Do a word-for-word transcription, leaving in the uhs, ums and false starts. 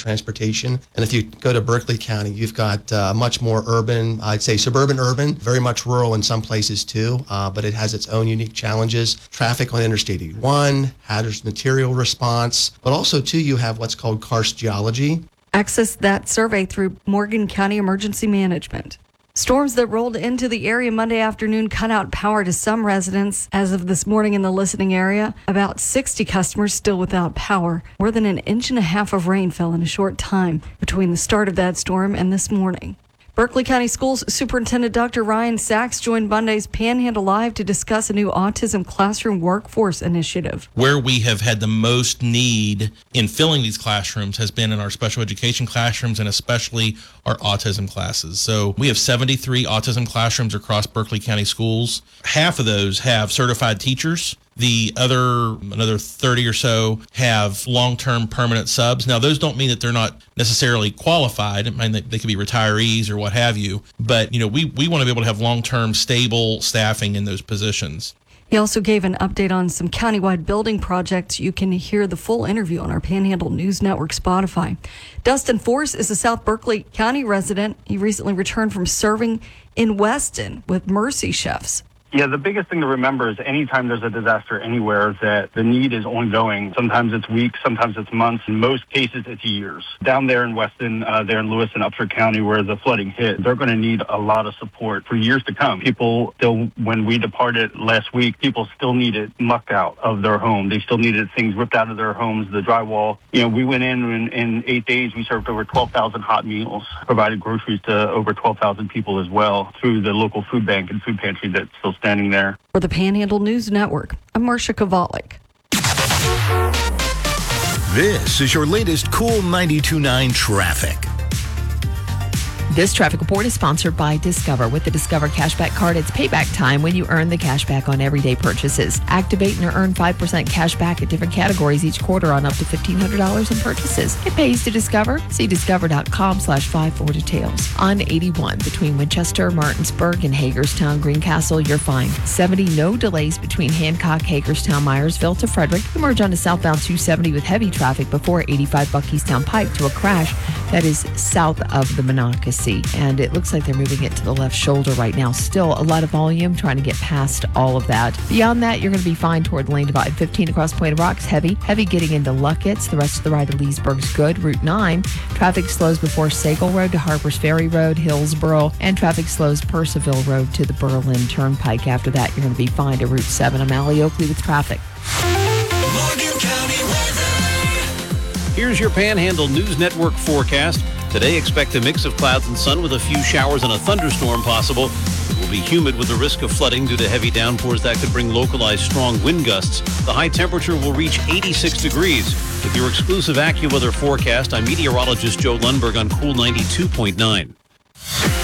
transportation. And if you go to Berkeley County, you've got uh, much more urban, I'd say suburban urban, very much rural in some places too, uh, but it has its own unique challenges. Traffic on Interstate eighty-one, hazardous material response, but also too you have what's called karst geology. Access that survey through Morgan County Emergency Management. Storms that rolled into the area Monday afternoon cut out power to some residents. As of this morning in the listening area, about sixty customers still without power. More than an inch and a half of rain fell in a short time between the start of that storm and this morning. Berkeley County Schools Superintendent Doctor Ryan Sachs joined Monday's Panhandle Live to discuss a new autism classroom workforce initiative. Where we have had the most need in filling these classrooms has been in our special education classrooms and especially our autism classes. So we have seventy-three autism classrooms across Berkeley County schools. Half of those have certified teachers. The other, another thirty or so have long-term permanent subs. Now, those don't mean that they're not necessarily qualified. I mean, they, they could be retirees or what have you. But, you know, we, we want to be able to have long-term, stable staffing in those positions. He also gave an update on some countywide building projects. You can hear the full interview on our Panhandle News Network Spotify. Dustin Force is a South Berkeley County resident. He recently returned from serving in Weston with Mercy Chefs. Yeah, the biggest thing to remember is anytime there's a disaster anywhere that the need is ongoing. Sometimes it's weeks, sometimes it's months. In most cases, it's years. Down there in Weston, uh, there in Lewis and Upshur County where the flooding hit, they're going to need a lot of support for years to come. People still, when we departed last week, people still needed muck out of their home. They still needed things ripped out of their homes, the drywall. You know, we went in and in eight days, we served over twelve thousand hot meals, provided groceries to over twelve thousand people as well through the local food bank and food pantry that's still standing there. For the Panhandle News Network, I'm Marcia Kovalik. This is your latest Cool ninety-two point nine traffic. This traffic report is sponsored by Discover. With the Discover Cashback Card, it's payback time when you earn the cash back on everyday purchases. Activate and earn five percent cash back at different categories each quarter on up to fifteen hundred dollars in purchases. It pays to Discover. See discover.com slash five for details. On eighty-one, between Winchester, Martinsburg, and Hagerstown, Greencastle, you're fine. seventy, no delays between Hancock, Hagerstown, Myersville to Frederick. You merge onto southbound two seventy with heavy traffic before eighty-five Buckystown Pike to a crash that is south of the Monocacy. And it looks like they're moving it to the left shoulder right now. Still a lot of volume trying to get past all of that. Beyond that, you're going to be fine toward lane divide. fifteen across Point of Rocks, heavy. Heavy getting into Luckett's. The rest of the ride to Leesburg's good. Route nine, traffic slows before Sagal Road to Harpers Ferry Road, Hillsboro, and traffic slows Percival Road to the Berlin Turnpike. After that, you're going to be fine to Route seven. I'm Allie Oakley with traffic. Morgan County weather. Here's your Panhandle News Network forecast. Today, expect a mix of clouds and sun with a few showers and a thunderstorm possible. It will be humid with the risk of flooding due to heavy downpours that could bring localized strong wind gusts. The high temperature will reach eighty-six degrees. With your exclusive AccuWeather forecast, I'm meteorologist Joe Lundberg on Cool ninety-two point nine.